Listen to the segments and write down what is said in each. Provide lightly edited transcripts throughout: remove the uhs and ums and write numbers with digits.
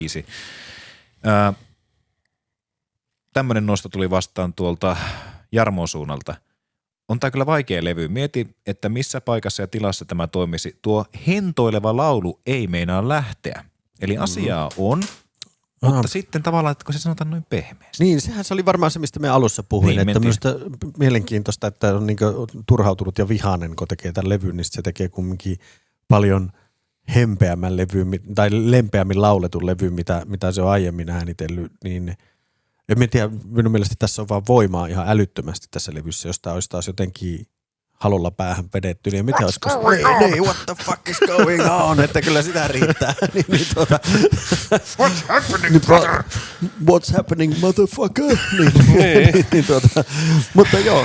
biisi. Tämmöinen nosto tuli vastaan tuolta Jarmon suunnalta. On tää kyllä vaikea levy. Mieti, että missä paikassa ja tilassa tämä toimisi. Tuo hentoileva laulu ei meinaa lähteä. Eli asiaa on, mutta sitten tavallaan, että kun se sanotaan noin pehmeästi. Niin, sehän se oli varmaan se, mistä me alussa puhuin, että minusta mielenkiintoista, että on niin turhautunut ja vihainen, kun tekee tämän levyn, niin se tekee kumminkin paljon hempeämmän levyn, tai lempeämmin lauletun levyn, mitä se on aiemmin äänitellyt, niin en tiedä, minun mielestä tässä on vaan voimaa ihan älyttömästi tässä levyssä, jos tämä olisi taas jotenkin halolla päähän vedetty, niin mitä olisiko what the fuck is going on, että kyllä sitä riittää. What's happening, brother? What's happening, motherfucker? Mutta joo,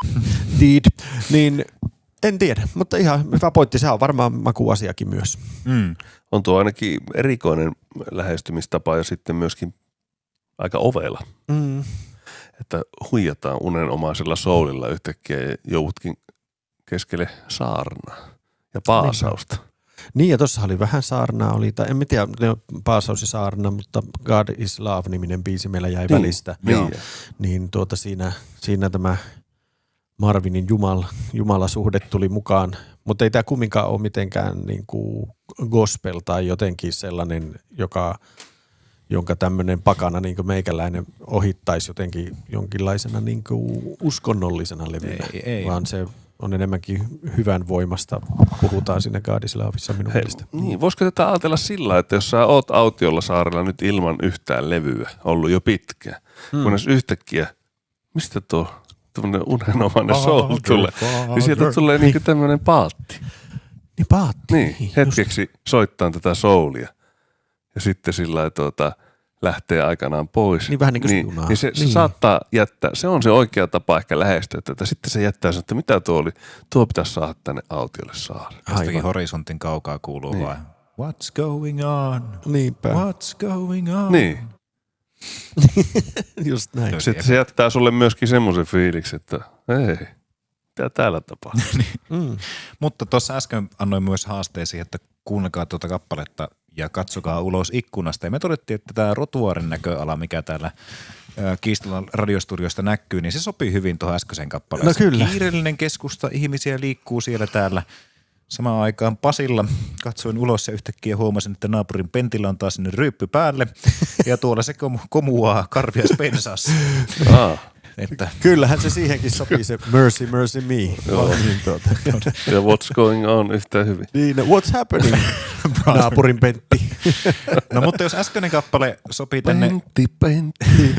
niin en tiedä, mutta ihan hyvä pointti, se on varmaan makuasiakin myös. On tuo ainakin erikoinen lähestymistapa ja sitten myöskin aika ovela. Että huijataan unenomaisella soulilla yhtäkkiä ja joudutkin keskelle saarnaa ja paasausta. Niin ja tuossa oli vähän saarnaa, en tiedä paasaus ja saarna, mutta God is Love-niminen biisi meillä jäi välistä. Niin siinä tämä Marvinin jumalasuhde tuli mukaan, mutta ei tämä kumminkaan ole mitenkään niin kuin gospel tai jotenkin sellainen, jonka tämmöinen pakana niin kuin meikäläinen ohittaisi jotenkin jonkinlaisena niin kuin uskonnollisena levynä, vaan se on enemmänkin hyvän voimasta, puhutaan siinä God is Loveissa minun mielestä. Niin, voisiko tätä ajatella sillä, että jos sä oot autiolla saarella nyt ilman yhtään levyä, ollut jo pitkään, kunnes yhtäkkiä, mistä tuo tämmöinen unenomainen soul tulee, niin sieltä tulee niin tämmöinen paatti. Niin paatti. Niin, hetkeksi soittaa tätä soulia ja sitten sillä lähtee aikanaan pois. Niin vähän niin kuin se saattaa jättää, se on se oikea tapa ehkä lähestyä tätä. Sitten se jättää sen, että mitä tuo oli, tuo pitäisi saada tänne autiolle saada. Jostakin horisontin kaukaa kuuluu vaan, what's going on? Niinpä. What's going on? Niin. Just näin. Sitten se jättää sulle myöskin semmoisen fiiliksi, että ei, mitä täällä tapahtuu. Mutta tuossa äsken annoin myös haasteisiin, että kuunnelkaa tuota kappaletta ja katsokaa ulos ikkunasta. Ja me todettiin, että tämä rotuaarin näköala, mikä täällä Kiistalan radiostudiosta näkyy, niin se sopii hyvin tuohon äskeiseen kappaleeseen. No kyllä. Kiireellinen keskusta, ihmisiä liikkuu siellä täällä. Samaan aikaan Pasilla katsoin ulos ja yhtäkkiä huomasin, että naapurin pentillä on taas sinne ryyppy päälle. Ja tuolla se komuaa karviaispensaassa. Että kyllähän se siihenkin sopii se mercy, mercy me. Ja what's going on yhtä hyvin. Niin, what's happening, naapurin Pentti. No mutta jos äskeinen kappale sopii tänne. Pentti.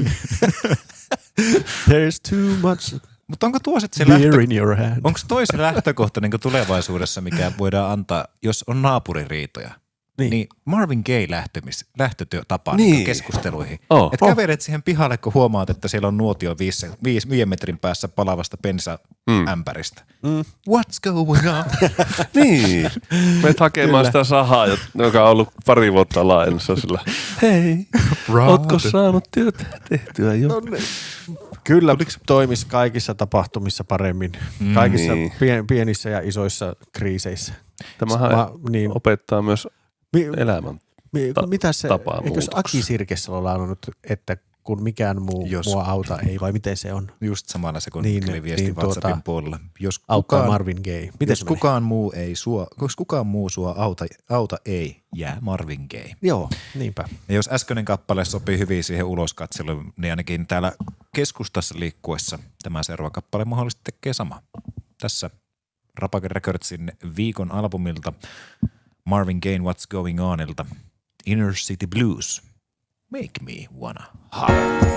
There's too much mutta onko tuo sitten beer in your hand. Onko toi se lähtökohta niin tulevaisuudessa, mikä voidaan antaa, jos on naapuririitoja? Niin Marvin Gaye lähtötapa niin keskusteluihin. Että kävelet siihen pihalle, kun huomaat, että siellä on nuotio 5 metrin päässä palavasta bensa-ämpäristä. What's going on? Niin. Menet hakemaan sitä sahaa, joka on ollut pari vuotta laajennassa sillä. Hei, ootko saanut työtä tehtyä jo? No, kyllä toimisi kaikissa tapahtumissa paremmin. Kaikissa pienissä ja isoissa kriiseissä. Tämähän opettaa myös elämän mitä se, eikö Aki Sirkesalolla on nyt, että kun mikään muu mua auta ei, vai miten se on? Just samalla se, kun tuli viesti WhatsAppin puolella. Jos auttaa Marvin Gaye. Jos kukaan muu sua auta ei, jää Marvin Gaye. Joo, niinpä. Ja jos äskeinen kappale sopii hyvin siihen uloskatseluun, niin ainakin täällä keskustassa liikkuessa tämä seuraava kappale mahdollisesti tekee sama. Tässä Rapake Recordsin viikon albumilta Marvin Gaye What's Going Onilta Inner City Blues. Make me wanna holler.